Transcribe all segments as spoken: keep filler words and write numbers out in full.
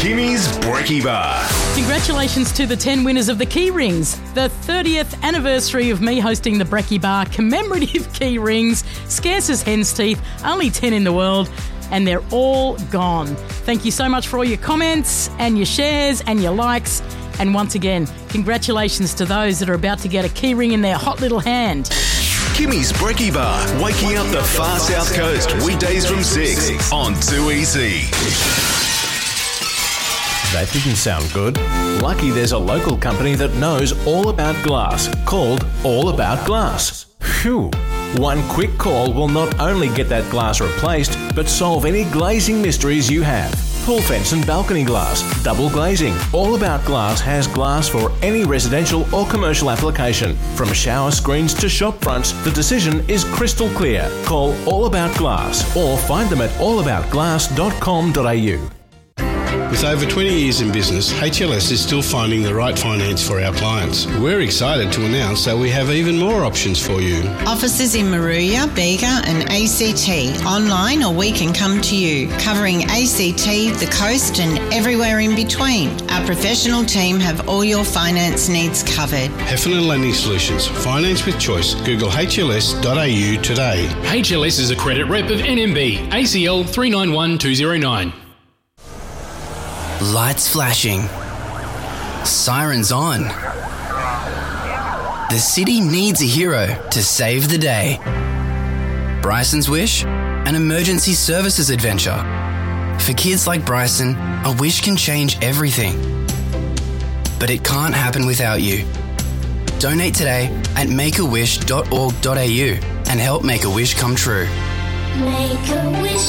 Kimmy's Brekkie Bar. Congratulations to the ten winners of the key rings. The thirtieth anniversary of me hosting the Brekkie Bar commemorative key rings. Scarce as hen's teeth, only ten in the world, and they're all gone. Thank you so much for all your comments and your shares and your likes. And once again, congratulations to those that are about to get a key ring in their hot little hand. Kimmy's Brekkie Bar, waking up the far south coast, weekdays from six on two E C. That didn't sound good. Lucky there's a local company that knows all about glass, called All About Glass. Phew. One quick call will not only get that glass replaced, but solve any glazing mysteries you have. Pool fence and balcony glass, double glazing. All About Glass has glass for any residential or commercial application. From shower screens to shop fronts, the decision is crystal clear. Call All About Glass or find them at all about glass dot com dot a u. With over twenty years in business, H L S is still finding the right finance for our clients. We're excited to announce that we have even more options for you. Offices in Moruya, Bega and A C T. Online or we can come to you. Covering A C T, the coast and everywhere in between. Our professional team have all your finance needs covered. Heffernan Lending Solutions. Finance with choice. Google H L S dot a u today. H L S is a credit rep of N M B, A C L three nine one two zero nine. Lights flashing. Sirens on. The city needs a hero to save the day. Bryson's Wish? An emergency services adventure. For kids like Bryson, a wish can change everything. But it can't happen without you. Donate today at make a wish dot org dot a u and help make a wish come true. Make a wish.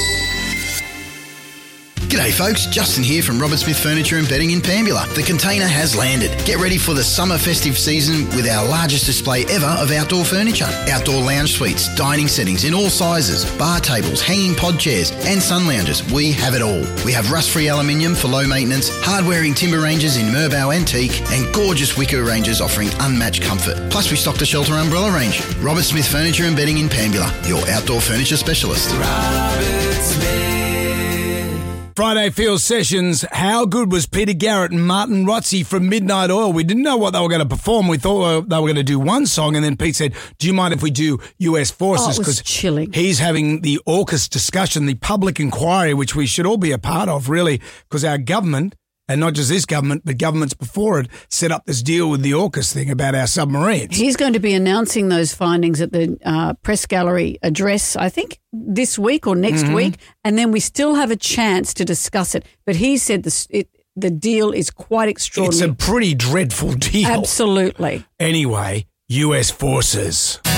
G'day folks, Justin here from Robert Smith Furniture and Bedding in Pambula. The container has landed. Get ready for the summer festive season with our largest display ever of outdoor furniture. Outdoor lounge suites, dining settings in all sizes, bar tables, hanging pod chairs and sun lounges. We have it all. We have rust-free aluminium for low maintenance, hard-wearing timber ranges in Merbau Antique and gorgeous wicker ranges offering unmatched comfort. Plus we stocked a shelter umbrella range. Robert Smith Furniture and Bedding in Pambula, your outdoor furniture specialist. Robert Smith. Friday Field Sessions, how good was Peter Garrett and Martin Rotzi from Midnight Oil? We didn't know what they were going to perform. We thought they were going to do one song, and then Pete said, do you mind if we do U S Forces? Oh, it was chilling. He's having the AUKUS discussion, the public inquiry, which we should all be a part of, really, because our government, and not just this government, but governments before it, set up this deal with the AUKUS thing about our submarines. He's going to be announcing those findings at the uh, press gallery address, I think, this week or next Mm-hmm. week, and then we still have a chance to discuss it. But he said this, it, the deal is quite extraordinary. It's a pretty dreadful deal. Absolutely. Anyway, U S Forces.